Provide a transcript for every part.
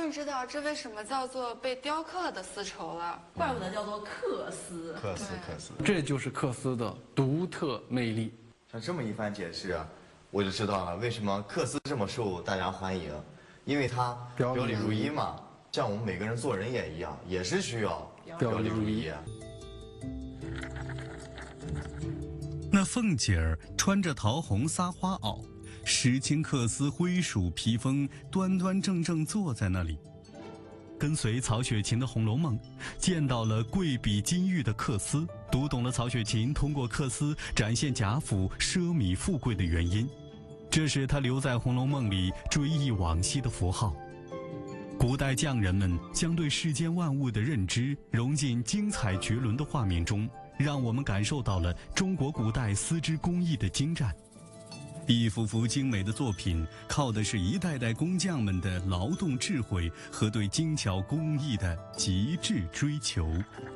终于知道这为什么叫做被雕刻的丝绸了， 怪不得叫做缂丝。 缂丝， 这就是缂丝的独特魅力。 像这么一番解释，我就知道了为什么缂丝这么受大家欢迎，因为它表里如一嘛。像我们每个人做人也一样，也是需要表里如一。 那凤姐儿穿着桃红撒花袄，石青缂丝灰鼠披风，端端正正坐在那里，跟随曹雪芹的《红楼梦》，见到了贵比金玉的缂丝，读懂了曹雪芹通过缂丝展现贾府奢靡富贵的原因，这是他留在《红楼梦》里追忆往昔的符号。古代匠人们将对世间万物的认知融进精彩绝伦的画面中，让我们感受到了中国古代丝织工艺的精湛。一幅幅精美的作品，靠的是一代代工匠们的劳动智慧和对精巧工艺的极致追求。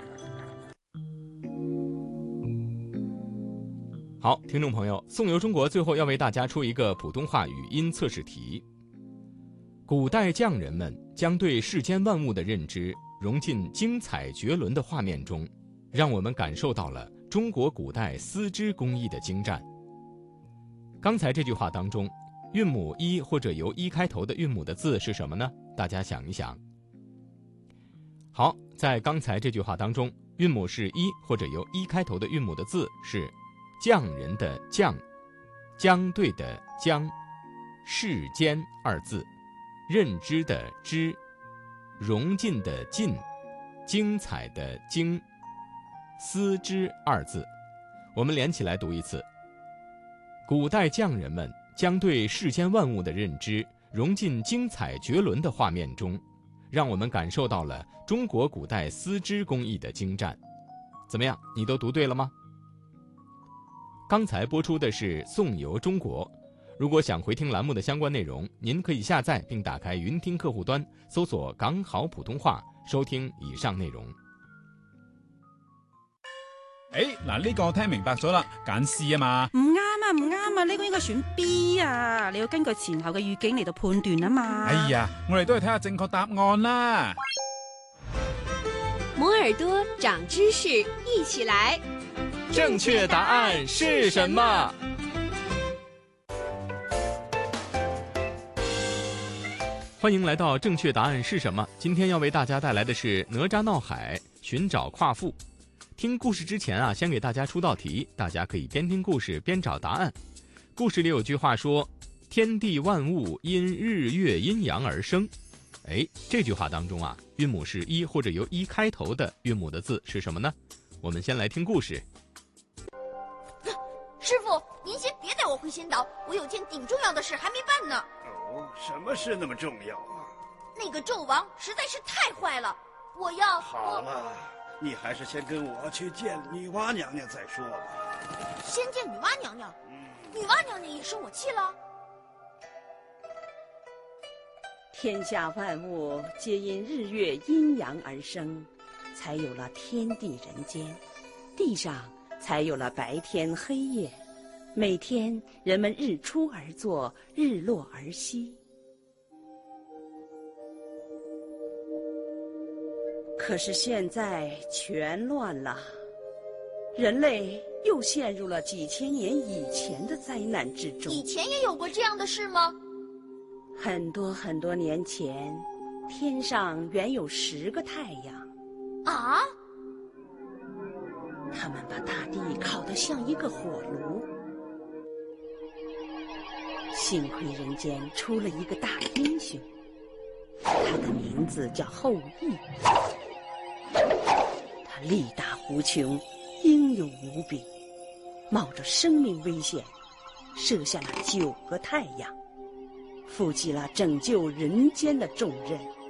好，听众朋友，宋游中国最后要为大家出一个普通话语音测试题。古代匠人们将对世间万物的认知融进精彩绝伦的画面中，让我们感受到了中国古代丝织工艺的精湛。刚才这句话当中，韵母一或者由一开头的韵母的字是什么呢？大家想一想。好，在刚才这句话当中，韵母是一或者由一开头的韵母的字是匠人的匠、将对的将、世间二字、认知的知、融进的进、精彩的精、丝织二字。我们连起来读一次。古代匠人们将对世间万物的认知融进精彩绝伦的画面中，让我们感受到了中国古代丝织工艺的精湛。怎么样，你都读对了吗？刚才播出的是宋游中国。如果想回听栏目的相关内容，您可以下载并打开云听客户端，搜索港好普通話，收聽以上內容。 嗱，呢個我聽明白咗啦，揀 C 啊嘛。 唔啱啊，唔啱啊，呢個應該選 B 啊，你要根據前後嘅語境嚟到判斷啊嘛。 哎呀，我哋都係睇下正確答案啦。 摩耳朵長知識，一起來。 正確答案是什麼？欢迎来到正确答案是什么？今天要为大家带来的是哪吒闹海，寻找夸父。听故事之前先给大家出道题，大家可以边听故事边找答案。故事里有句话说，天地万物因日月阴阳而生。这句话当中韵母是一或者由一开头的韵母的字是什么呢？我们先来听故事。 师傅，您先别带我回仙岛，我有件顶重要的事还没办呢。 什么事那么重要啊？ 那个纣王实在是太坏了，我要…… 好了，你还是先跟我去见女娲娘娘再说吧。 先见女娲娘娘？女娲娘娘也生我气了？ 天下万物皆因日月阴阳而生，才有了天地人间，地上才有了白天黑夜。每天人们日出而作，日落而息。可是现在全乱了，人类又陷入了几千年以前的灾难之中。 以前也有过这样的事吗？ 很多很多年前，天上原有10个太阳。 啊？ 他们把大地烤得像一个火炉。幸亏人间出了一个大英雄，他的名字叫后羿。他力大无穷，英勇无比，冒着生命危险，射下了9个太阳，负起了拯救人间的重任。